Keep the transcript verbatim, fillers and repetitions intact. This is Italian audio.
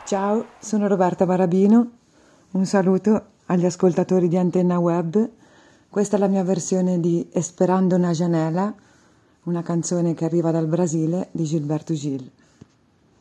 Ciao, sono Roberta Barabino, un saluto agli ascoltatori di Antenna Web. Questa è la mia versione di Esperando una janela, una canzone che arriva dal Brasile di Gilberto Gil.